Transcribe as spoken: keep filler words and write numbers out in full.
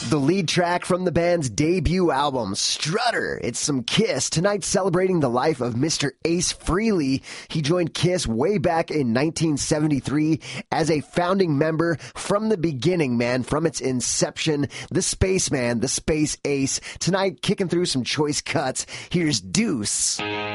The lead track from the band's debut album, Strutter. It's some Kiss. Tonight celebrating the life of Mister Ace Frehley. He joined Kiss way back in nineteen seventy-three as a founding member from the beginning, man, from its inception. The Spaceman, the Space Ace. Tonight kicking through some choice cuts. Here's Deuce.